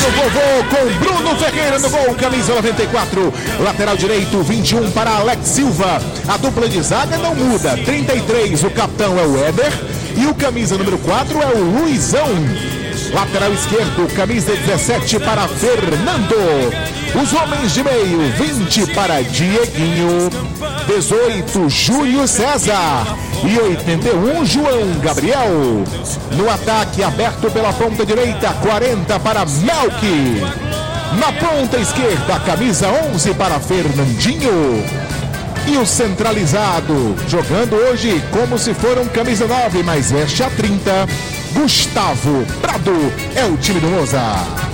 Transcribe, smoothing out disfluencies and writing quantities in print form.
o vovô com Bruno Ferreira no gol, camisa 94. Lateral direito, 21 para Alex Silva. A dupla de zaga não muda. 33, o capitão é o Éder. E o camisa número 4 é o Luizão. Lateral esquerdo, camisa 17 para Fernando. Os homens de meio, 20 para Dieguinho, 18 Júlio César e 81 João Gabriel. No ataque aberto pela ponta direita, 40 para Melk. Na ponta esquerda, camisa 11 para Fernandinho. E o centralizado, jogando hoje como se for um camisa 9, mas veste a 30, Gustavo Prado, é o time do Moza.